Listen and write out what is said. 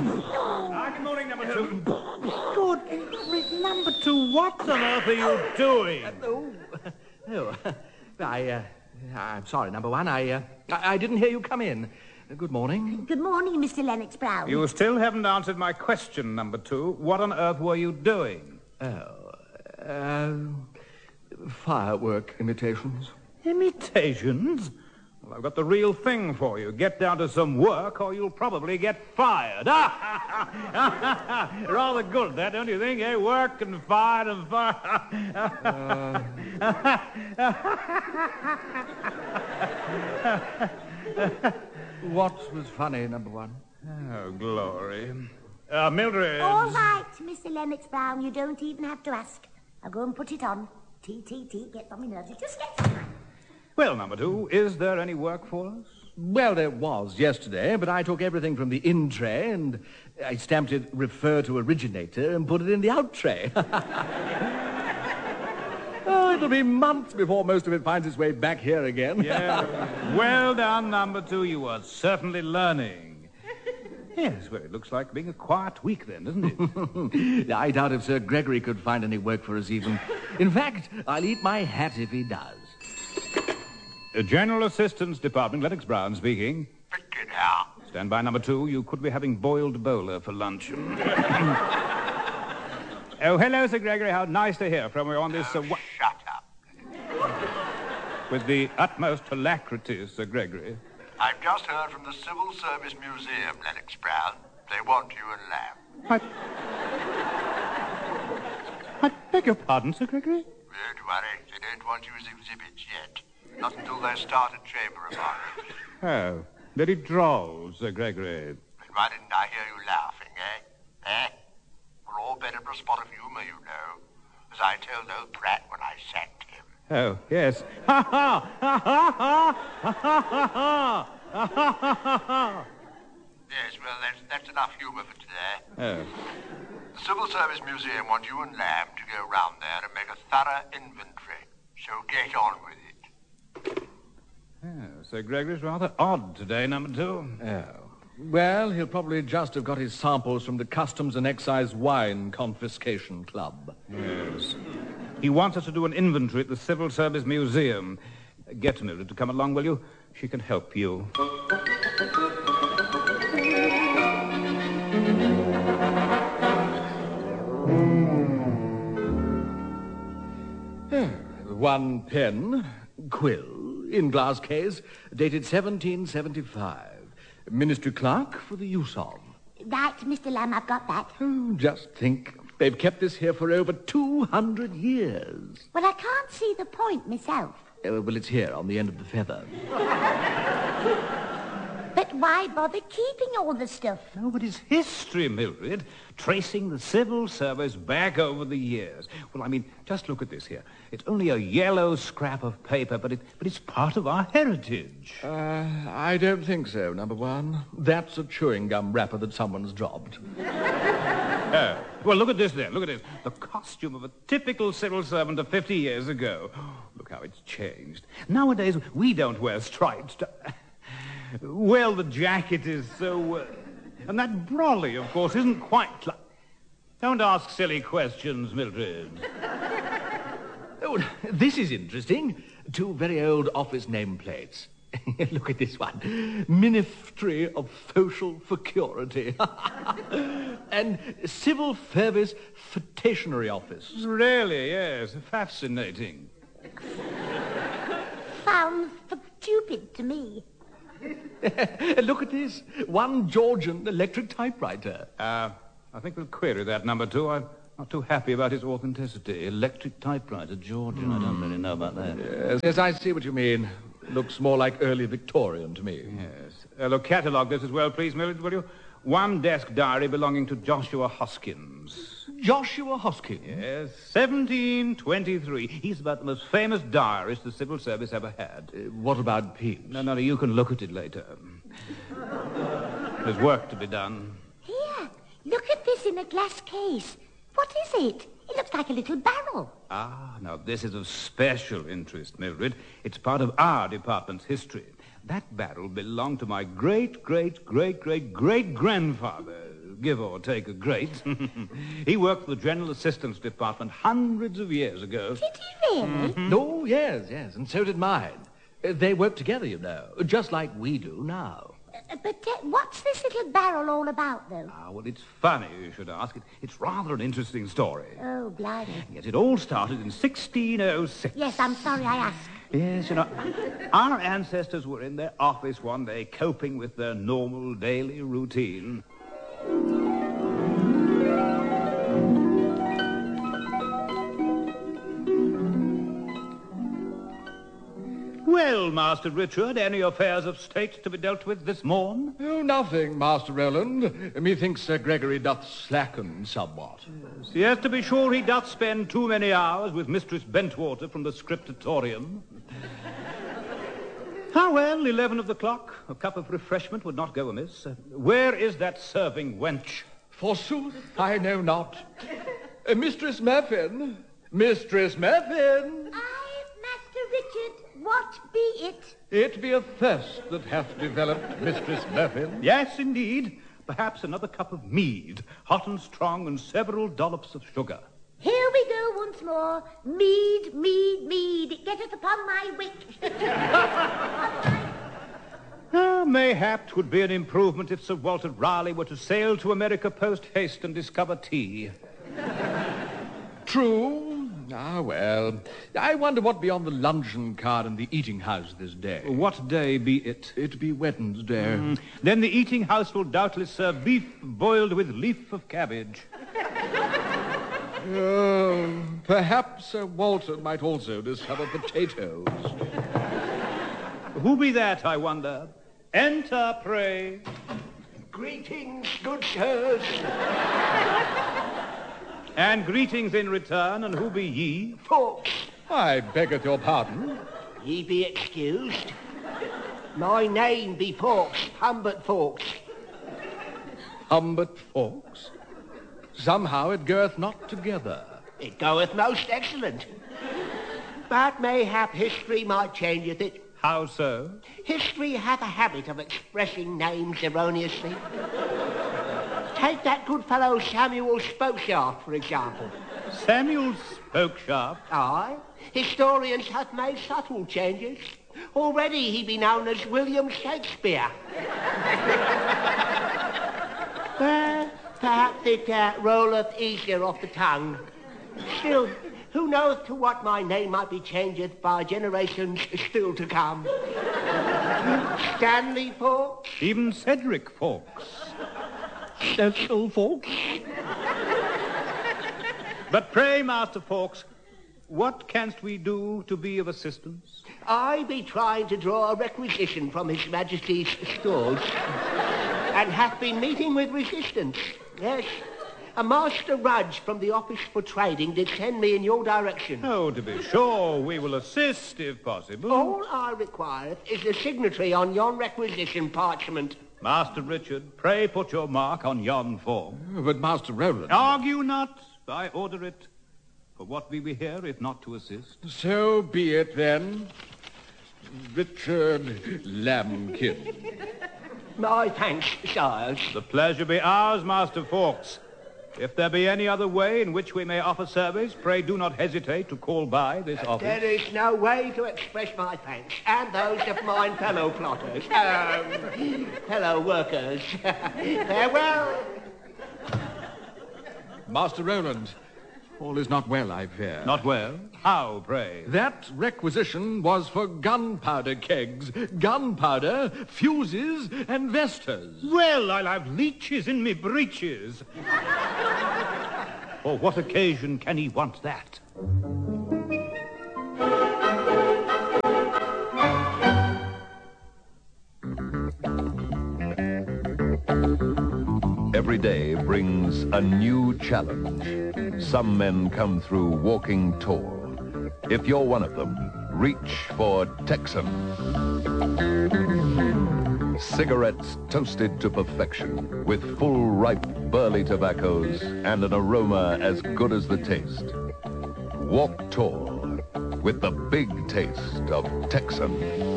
Good morning, number 2. Good. Number 2, what on earth are you doing? I'm sorry, number 1. I didn't hear you come in. Good morning. Good morning, Mr. Lennox Brown. You still haven't answered my question, number 2. What on earth were you doing? Firework imitations. Imitations? Well, I've got the real thing for you. Get down to some work or you'll probably get fired. Rather good, that, don't you think, eh? Work and fired and fire. What was funny, number 1? Oh, glory. Mildred. All right, Mr. Lennox Brown, you don't even have to ask. I'll go and put it on. Get on my nerves. You just get some. Well, number 2, is there any work for us? Well, there was yesterday, but I took everything from the in tray and I stamped it refer to originator and put it in the out tray. Oh, it'll be months before most of it finds its way back here again. Yeah. Well done, number 2. You are certainly learning. Yes, well, it looks like being a quiet week then, doesn't it? I doubt if Sir Gregory could find any work for us even. In fact, I'll eat my hat if he does. General Assistance Department, Lennox Brown speaking. Get out. Stand by, number 2. You could be having boiled bowler for lunch. Oh, hello, Sir Gregory. How nice to hear from you on this... Shut up. With the utmost alacrity, Sir Gregory. I've just heard from the Civil Service Museum, Lennox Brown. They want you and Lamb. I beg your pardon, Sir Gregory? Don't worry. They don't want you as exhibits yet. Not until they start a chamber of horrors. Oh, very droll, Sir Gregory. But why didn't I hear you laughing, eh? We're all better for a spot of humour, you know. As I told old Pratt when I sacked him. Oh, yes. Ha ha! Ha ha ha! Ha ha ha! Ha ha ha! Yes, well, that's enough humour for today. Oh. The Civil Service Museum want you and Lamb to go round there and make a thorough inventory. So get on with it. Oh, Sir Gregory's rather odd today, number 2. Oh. Well, he'll probably just have got his samples from the Customs and Excise Wine Confiscation Club. Yes. He wants us to do an inventory at the Civil Service Museum. Get Mildred to come along, will you? She can help you. One pen, quill, in glass case, dated 1775. Ministry clerk for the use of. Right, Mr. Lamb, I've got that. Oh, just think. They've kept this here for over 200 years. Well, I can't see the point myself. Well, it's here on the end of the feather. But why bother keeping all the stuff? No, but it's history, Mildred, tracing the civil service back over the years. Well, I mean, just look at this here. It's only a yellow scrap of paper, but it's part of our heritage. I don't think so, number 1. That's a chewing gum wrapper that someone's dropped. Oh. Well, look at this then. Look at this. The costume of a typical civil servant of 50 years ago. Look how it's changed. Nowadays, we don't wear stripes. Well, the jacket is so... and that brolly, of course, isn't quite... Don't ask silly questions, Mildred. Oh, this is interesting. 2 very old office nameplates. Look at this one. Ministry of Social Security. And Civil Service Stationery Office. Really, yes. Fascinating. Sounds stupid to me. Look at this. 1 Georgian electric typewriter. I think we'll query that, number 2. I'm not too happy about its authenticity. Electric typewriter, Georgian. I don't really know about that. Yes, I see what you mean. Looks more like early Victorian to me. Yes. Look, catalogue this as well, please, Mildred, will you? 1 desk diary belonging to Joshua Hoskins. Joshua Hoskins? Yes, 1723. He's about the most famous diarist the civil service ever had. What about Pepys? No, you can look at it later. There's work to be done. Here, look at this in a glass case. What is it? It looks like a little barrel. Ah, now this is of special interest, Mildred. It's part of our department's history. That barrel belonged to my great-great-great-great-great-grandfather, give or take a grate. He worked for the General Assistance Department hundreds of years ago. Did he really? Oh, yes, and so did mine. They work together, you know, just like we do now. But what's this little barrel all about, though? Well, it's funny you should ask. It's rather an interesting story. Oh, blimey. Yes, it all started in 1606. Yes, I'm sorry I asked. Yes, you know, our ancestors were in their office one day coping with their normal daily routine. Well, Master Richard, any affairs of state to be dealt with this morn? Oh, nothing, Master Roland. Methinks Sir Gregory doth slacken somewhat. Yes, to be sure he doth spend too many hours with Mistress Bentwater from the scriptatorium. Ah, well, 11 of the clock. A cup of refreshment would not go amiss. Where is that serving wench? Forsooth, I know not. Mistress Muffin! Mistress Muffin! Aye, Master Richard, what be it? It be a thirst that hath developed, Mistress Muffin. Yes, indeed. Perhaps another cup of mead, hot and strong, and several dollops of sugar. Here we go once more. Mead, mead, mead. It getteth upon my wick. Mayhap 'twould be an improvement if Sir Walter Raleigh were to sail to America post-haste and discover tea. True. Ah, well. I wonder what be on the luncheon card in the eating house this day. What day be it? It be Wednesday. Then the eating house will doubtless serve beef boiled with leaf of cabbage. Perhaps Sir Walter might also discover potatoes. Who be that, I wonder? Enter, pray. Greetings, good sirs. And greetings in return, and who be ye? Folks, I beggeth your pardon. ye be excused. My name be Fawkes, Humbert Fawkes. Humbert Fawkes? Somehow it goeth not together. It goeth most excellent. But mayhap history might changeth it. How so? History hath a habit of expressing names erroneously. Take that good fellow Samuel Spokeshaft, for example. Samuel Spokeshaft? Aye. Historians hath made subtle changes. Already he be known as William Shakespeare. Perhaps it rolleth easier off the tongue. Still, who knoweth to what my name might be changed by generations still to come? Stanley Fawkes? Even Cedric Fawkes. Cecil Fawkes? But pray, Master Fawkes, what canst we do to be of assistance? I be trying to draw a requisition from His Majesty's stores, and hath been meeting with resistance. Yes, a Master Rudge from the Office for Trading did send me in your direction. Oh, to be sure, we will assist if possible. All I require is the signatory on yon requisition parchment. Master Richard, pray put your mark on yon form. But Master Roland... Argue not, I order it. For what be we here if not to assist? So be it then. Richard Lambkin. My thanks, sires. The pleasure be ours, Master Fawkes. If there be any other way in which we may offer service, pray do not hesitate to call by this office. There is no way to express my thanks, and those of mine fellow plotters, fellow workers. Farewell. Master Roland, all is not well, I fear. Not well? How, pray? That requisition was for gunpowder kegs, gunpowder, fuses, and vestas. Well, I'll have leeches in me breeches. For what occasion can he want that? Every day brings a new challenge. Some men come through walking tall. If you're one of them, reach for Texan. Cigarettes toasted to perfection with full ripe burley tobaccos and an aroma as good as the taste. Walk tall with the big taste of Texan.